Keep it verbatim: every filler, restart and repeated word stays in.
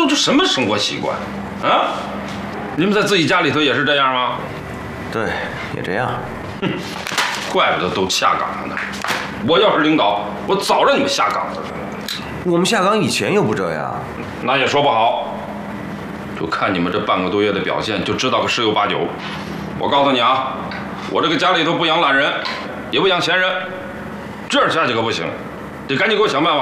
这什么生活习惯啊？你们在自己家里头也是这样吗？ 对，也这样。 哼，怪不得都下岗了呢。我要是领导，我早让你们下岗了。 我们下岗以前又不这样。 那也说不好，就看你们这半个多月的表现，就知道个十有八九。我告诉你啊，我这个家里头不养懒人，也不养闲人，这样下去可不行，得赶紧给我想办法。